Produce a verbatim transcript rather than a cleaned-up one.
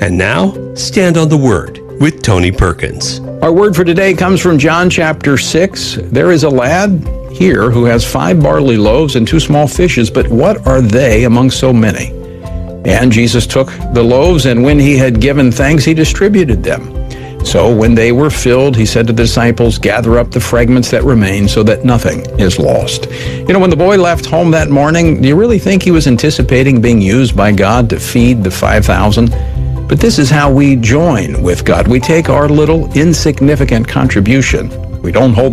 And now, Stand on the Word with Tony Perkins. Our word for today comes from John chapter six. There is a lad here who has five barley loaves and two small fishes, but what are they among so many? And Jesus took the loaves, and when he had given thanks, he distributed them. So when they were filled, he said to the disciples, "Gather up the fragments that remain so that nothing is lost." You know, when the boy left home that morning, do you really think he was anticipating being used by God to feed the five thousand? But this is how we join with God. We take our little insignificant contribution. We don't hold